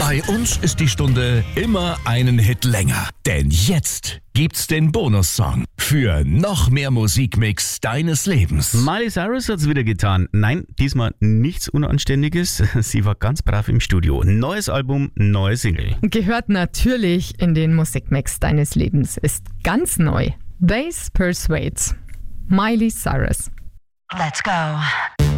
Bei uns ist die Stunde immer einen Hit länger. Denn jetzt gibt's den Bonussong für noch mehr Musikmix deines Lebens. Miley Cyrus hat's wieder getan. Nein, diesmal nichts Unanständiges. Sie war ganz brav im Studio. Neues Album, neue Single. Gehört natürlich in den Musikmix deines Lebens. Ist ganz neu. Bass Persuades. Miley Cyrus. Let's go.